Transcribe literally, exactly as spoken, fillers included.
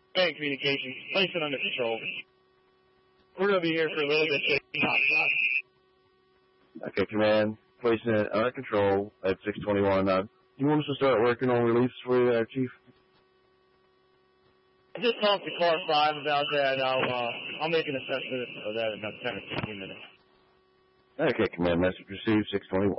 Bank communications. Place it under control. We're going to be here for a little bit. Okay, command. Placing it under control at six twenty-one. Uh, you want us to start working on release for you there, Chief? I just talked to Car five about that. I'll, uh, I'll make an assessment of that in about ten or fifteen minutes. Okay, command. Message received, six twenty-one.